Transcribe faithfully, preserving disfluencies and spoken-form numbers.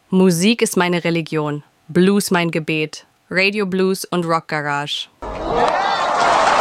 Musik ist meine Religion, Blues mein Gebet, Radio Blues und Rock Garage.